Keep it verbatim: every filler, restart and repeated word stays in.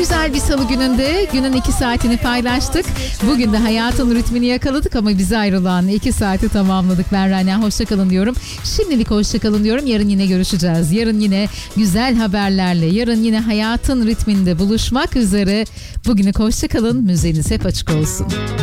güzel bir salı gününde günün iki saatini paylaştık. Bugün de hayatın ritmini yakaladık ama bize ayrılan iki saati tamamladık. Ben Rana, hoşçakalın diyorum. Şimdilik hoşçakalın diyorum. Yarın yine görüşeceğiz. Yarın yine güzel haberlerle, yarın yine hayatın ritminde buluşmak üzere. Bugünlük hoşçakalın. Müziğiniz hep açık olsun.